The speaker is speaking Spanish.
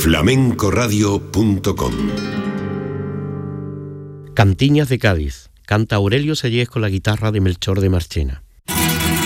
flamencoradio.com. Cantiñas de Cádiz. Canta Aurelio Sellés con la guitarra de Melchor de Marchena.